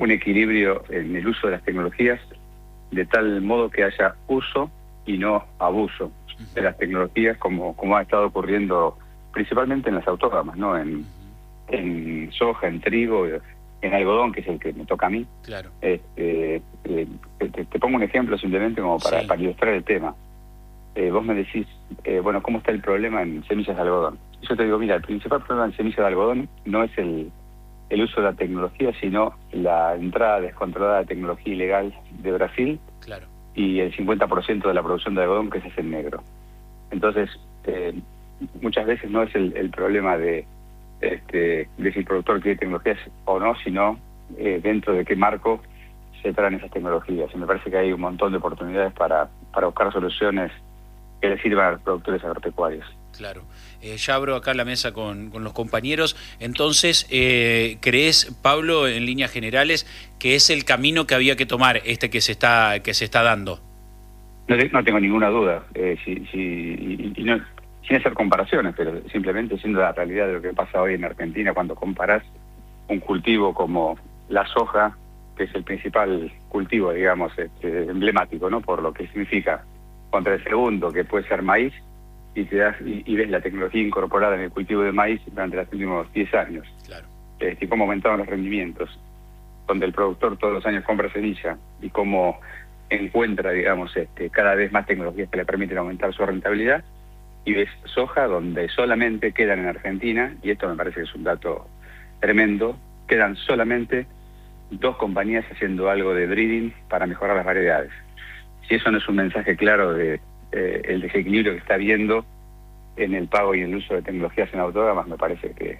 un equilibrio en el uso de las tecnologías, de tal modo que haya uso y no abuso de las tecnologías, como ha estado ocurriendo principalmente en las autógamas, ¿no? En soja, en trigo, en algodón, que es el que me toca a mí. Claro. Te pongo un ejemplo simplemente como para ilustrar el tema. Vos me decís, bueno, ¿cómo está el problema en semillas de algodón? Yo te digo, mira, el principal problema en semillas de algodón no es el uso de la tecnología, sino la entrada descontrolada de tecnología ilegal de Brasil. Claro. Y el 50% de la producción de algodón que se hace en negro. Entonces, muchas veces no es el problema de si el productor quiere tecnologías o no, sino dentro de qué marco se traen esas tecnologías. Y me parece que hay un montón de oportunidades para buscar soluciones que le sirvan a los productores agropecuarios. Claro. Ya abro acá la mesa con los compañeros. Entonces, ¿crees, Pablo, en líneas generales, que es el camino que había que tomar, que se está dando? No tengo ninguna duda. Y no, sin hacer comparaciones, pero simplemente siendo la realidad de lo que pasa hoy en Argentina, cuando comparás un cultivo como la soja, que es el principal cultivo, digamos, emblemático, ¿no? Por lo que significa, contra el segundo, que puede ser maíz, y ves la tecnología incorporada en el cultivo de maíz durante los últimos 10 años. Claro. Y cómo aumentaron los rendimientos, donde el productor todos los años compra semilla y cómo encuentra, digamos, cada vez más tecnologías que le permiten aumentar su rentabilidad. Y ves soja donde solamente quedan en Argentina, y esto me parece que es un dato tremendo, quedan solamente 2 compañías haciendo algo de breeding para mejorar las variedades. Si eso no es un mensaje claro de el desequilibrio que está habiendo en el pago y el uso de tecnologías en autógamas, me parece que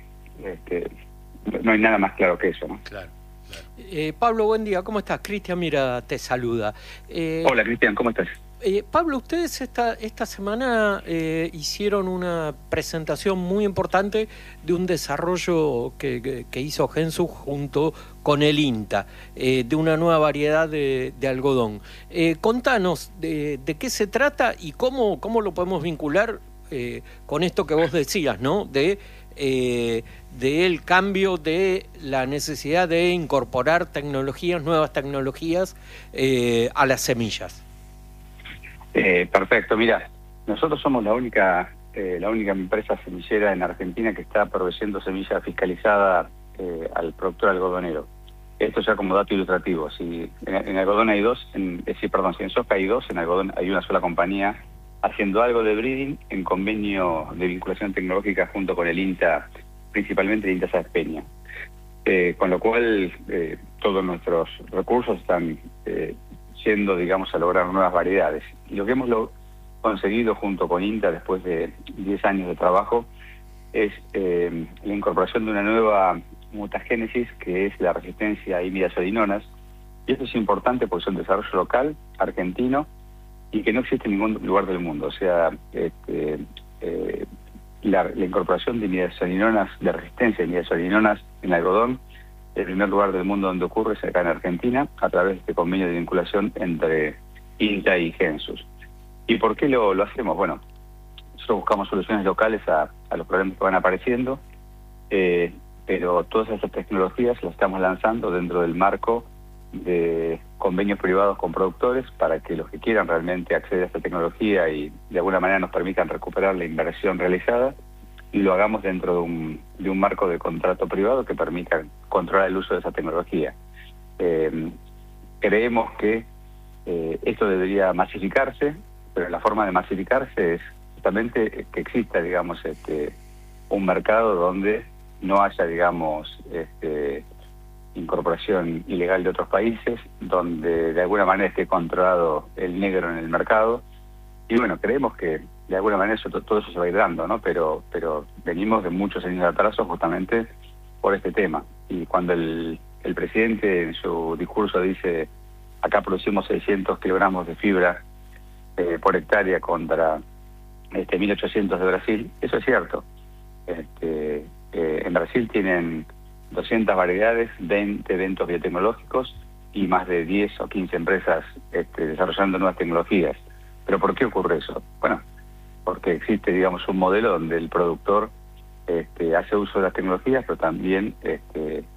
no hay nada más claro que eso, ¿no? Claro. Pablo, buen día, ¿cómo estás? Cristian Mira te saluda. Hola, Cristian, ¿cómo estás? Pablo, ustedes esta semana hicieron una presentación muy importante de un desarrollo que hizo Gensus junto con el INTA, de una nueva variedad de algodón. Contanos de qué se trata y cómo lo podemos vincular con esto que vos decías, ¿no? Del cambio, de la necesidad de incorporar nuevas tecnologías a las semillas. Perfecto, mira, nosotros somos la única empresa semillera en Argentina que está proveyendo semilla fiscalizada al productor algodonero. Esto ya como dato ilustrativo. Si en algodón hay si en soja hay 2, en algodón hay una sola compañía haciendo algo de breeding en convenio de vinculación tecnológica junto con el INTA, principalmente el INTA Sáenz Peña. Con lo cual todos nuestros recursos están yendo, digamos, a lograr nuevas variedades. Y lo que hemos conseguido junto con INTA después de 10 años de trabajo es la incorporación de una nueva mutagénesis que es la resistencia a imidazolinonas. Y esto es importante porque es un desarrollo local, argentino, y que no existe en ningún lugar del mundo. O sea, la incorporación de imidazolinonas, de resistencia a imidazolinonas en algodón, el primer lugar del mundo donde ocurre es acá en Argentina, a través de este convenio de vinculación entre INTA y Gensus. ¿Y por qué lo hacemos? Bueno, nosotros buscamos soluciones locales a los problemas que van apareciendo, pero todas esas tecnologías las estamos lanzando dentro del marco de convenios privados con productores para que los que quieran realmente acceder a esta tecnología y de alguna manera nos permitan recuperar la inversión realizada, y lo hagamos dentro de un marco de contrato privado que permita controlar el uso de esa tecnología. Creemos que esto debería masificarse, pero la forma de masificarse es justamente que exista, digamos, un mercado donde no haya, digamos, incorporación ilegal de otros países, donde de alguna manera esté controlado el negro en el mercado. Y bueno, creemos que de alguna manera todo eso se va a ir dando, ¿no? Pero venimos de muchos años de atraso justamente por este tema. Y cuando el presidente en su discurso dice, acá producimos 600 kilogramos de fibra por hectárea contra 1.800 de Brasil, eso es cierto. En Brasil tienen 200 variedades, 20 eventos biotecnológicos y más de 10 o 15 empresas desarrollando nuevas tecnologías. ¿Pero por qué ocurre eso? Bueno, porque existe, digamos, un modelo donde el productor hace uso de las tecnologías, pero también